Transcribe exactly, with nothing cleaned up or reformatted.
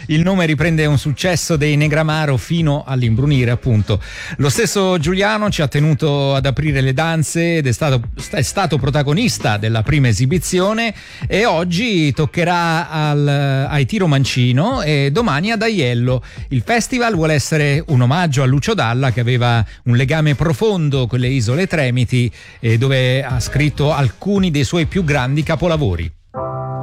Il nome riprende un successo dei Negramaro fino all'imbrunire, appunto. Lo stesso Giuliano ci ha tenuto ad aprire le danze ed è stato, è stato protagonista della prima esibizione, e oggi toccherà al, ai Tiro Mancino e domani ad Aiello. Il festival vuole essere un omaggio a Lucio Dalla, che aveva un legame profondo con le Isole Tremiti e dove ha scritto alcuni dei suoi più grandi capolavori.